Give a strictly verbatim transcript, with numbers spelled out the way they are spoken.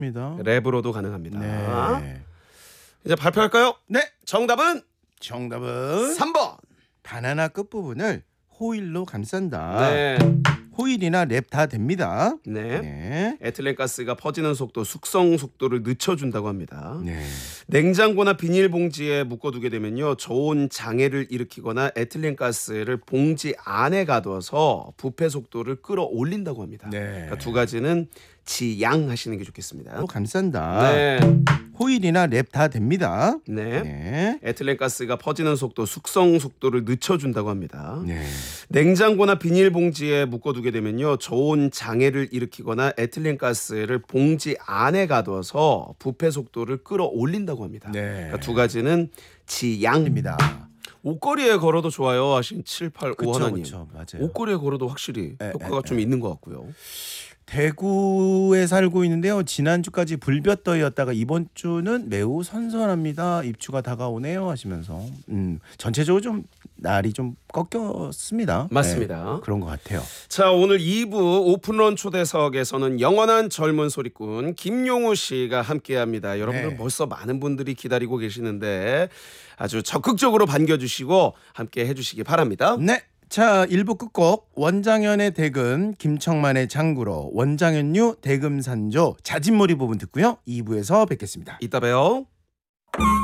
입니다. 랩으로도 가능합니다. 네. 이제 발표할까요? 네. 정답은 정답은 삼 번. 바나나 끝부분을 호일로 감싼다. 네. 호일이나 랩 다 됩니다. 네. 네. 에틸렌가스가 퍼지는 속도, 숙성 속도를 늦춰준다고 합니다. 네. 냉장고나 비닐봉지에 묶어두게 되면요, 저온 장애를 일으키거나 에틸렌가스를 봉지 안에 가둬서 부패 속도를 끌어올린다고 합니다. 네. 그러니까 두 가지는 지양하시는 게 좋겠습니다. 또 감싼다. 네. 호일이나 랩 다 됩니다. 네. 네. 에틸렌가스가 퍼지는 속도, 숙성 속도를 늦춰준다고 합니다. 네. 냉장고나 비닐봉지에 묶어두게 되면요, 저온 장애를 일으키거나 에틸렌가스를 봉지 안에 가둬서 부패 속도를 끌어올린다고 합니다. 네. 그러니까 두 가지는 지양입니다. 옷걸이에 걸어도 좋아요 하신 칠팔오 그쵸, 하나님. 그쵸, 맞아요. 옷걸이에 걸어도 확실히 에, 효과가 에, 좀 에. 있는 것 같고요. 대구에 살고 있는데요. 지난주까지 불볕더위였다가 이번 주는 매우 선선합니다. 입추가 다가오네요 하시면서 음, 전체적으로 좀 날이 좀 꺾였습니다. 맞습니다. 네, 그런 것 같아요. 자, 오늘 이 부 오픈런 초대석에서는 영원한 젊은 소리꾼 김용우 씨가 함께합니다. 여러분들 네. 벌써 많은 분들이 기다리고 계시는데 아주 적극적으로 반겨주시고 함께 해주시기 바랍니다. 네. 자, 일 부 끝곡 원장현의 대금, 김청만의 장구로 원장현류 대금산조 자진몰이 부분 듣고요. 이 부에서 뵙겠습니다. 이따 봬요.